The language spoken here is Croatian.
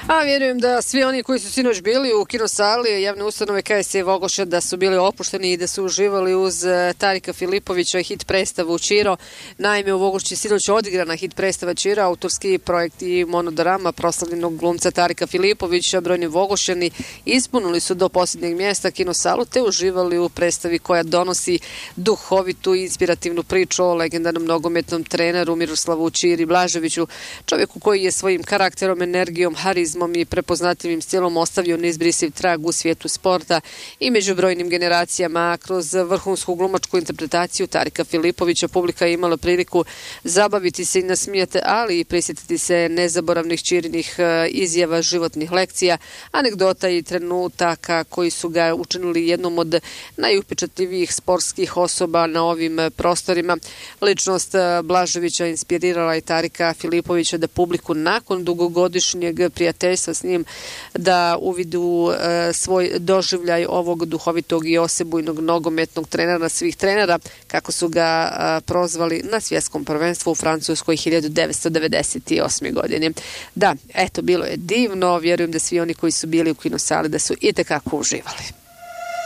A vjerujem da svi oni koji su sinoć bili u kinosali javne ustanove KSC Vogošća da su bili opušteni i da su uživali uz Tarika Filipovića i hit predstavu Čiro. Naime, u Vogošći sinoć odigrana hit predstava Čiro, autorski projekt i monodrama proslavljenog glumca Tarika Filipovića. Brojni Vogošćani ispunili su do posljednjeg mjesta kinosalu te uživali u predstavi koja donosi duhovitu i inspirativnu priču o legendarnom nogometnom treneru Miroslavu Čiri Blaževiću, čovjeku koji je svojim karakterom, energijom, harizmom i prepoznatljivim stilom ostavio neizbrisiv trag u svijetu sporta i među brojnim generacijama. Kroz vrhunsku glumačku interpretaciju Tarika Filipovića publika je imala priliku zabaviti se i nasmijati, ali i prisjetiti se nezaboravnih Čirinih izjava, životnih lekcija, anegdota i trenutaka koji su ga učinili jednom od najupečatljivijih sportskih osoba na ovim prostorima. Ličnost Blaževića inspirirala je Tarika Filipovića da publiku nakon dugogodišnjeg prijateljstva s njim da uvidu svoj doživljaj ovog duhovitog i osebujnog nogometnog trenera svih trenera, kako su ga prozvali na svjetskom prvenstvu u Francuskoj 1998. godine. Da, eto, bilo je divno, vjerujem da svi oni koji su bili u kinosali da su itekako uživali.